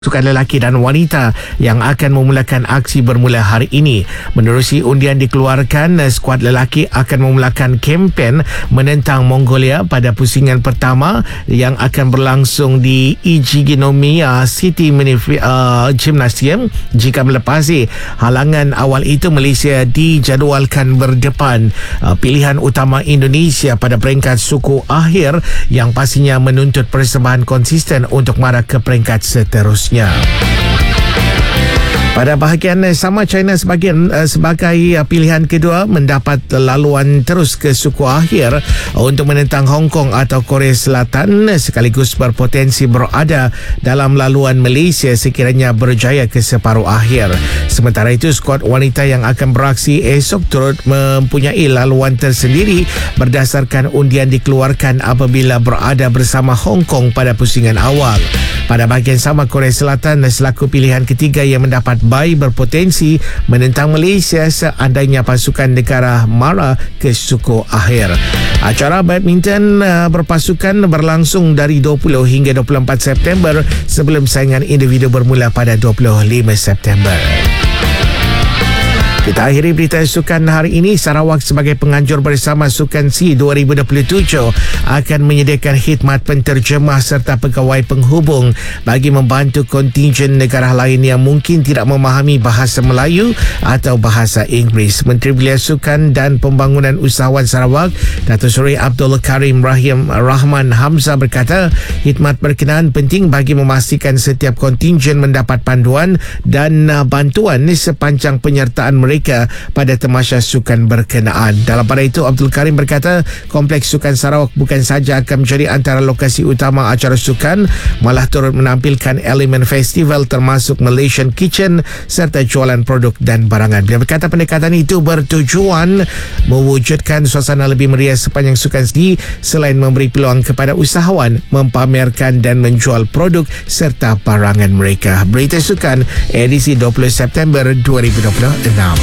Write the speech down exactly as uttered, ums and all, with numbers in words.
Sukan lelaki dan wanita yang akan memulakan aksi bermula hari ini. Menerusi undian dikeluarkan, skuad lelaki akan memulakan kempen menentang Mongolia pada pusingan pertama yang akan berlangsung di Ichinomiya City uh, Gymnasium. Jika melepasi halangan awal itu, Malaysia dijadualkan berdepan uh, pilihan utama Indonesia pada peringkat suku akhir yang pastinya menuntut persembahan konsisten untuk mara ke peringkat seterusnya. Pada bahagian sama, China sebagian, sebagai pilihan kedua mendapat laluan terus ke suku akhir untuk menentang Hong Kong atau Korea Selatan, sekaligus berpotensi berada dalam laluan Malaysia sekiranya berjaya ke separuh akhir. Sementara itu, skuad wanita yang akan beraksi esok turut mempunyai laluan tersendiri berdasarkan undian dikeluarkan apabila berada bersama Hong Kong pada pusingan awal. Pada bahagian sama, Korea Selatan selaku pilihan ketiga yang mendapat bye berpotensi menentang Malaysia seandainya pasukan negara mara ke suku akhir. Acara badminton uh, berpasukan berlangsung dari dua puluh hingga dua puluh empat September sebelum saingan individu bermula pada dua puluh lima September. Kita akhiri berita sukan hari ini. Sarawak sebagai penganjur bersama Sukan C dua ribu dua puluh tujuh akan menyediakan khidmat penterjemah serta pegawai penghubung bagi membantu kontingen negara lain yang mungkin tidak memahami bahasa Melayu atau bahasa Inggeris. Menteri Belia Sukan dan Pembangunan Usahawan Sarawak, Datuk Seri Abdul Karim Rahim Rahman Hamzah berkata, khidmat berkenaan penting bagi memastikan setiap kontingen mendapat panduan dan bantuan sepanjang penyertaan mereka mereka pada tamasya sukan berkenaan. Dalam pada itu, Abdul Karim berkata, Kompleks Sukan Sarawak bukan saja akan menjadi antara lokasi utama acara sukan, malah turut menampilkan elemen festival termasuk Malaysian Kitchen serta jualan produk dan barangan. Dia berkata pendekatan itu bertujuan mewujudkan suasana lebih meriah sepanjang sukan sendiri selain memberi peluang kepada usahawan mempamerkan dan menjual produk serta barangan mereka. Berita sukan edisi dua puluh September dua ribu dua puluh enam.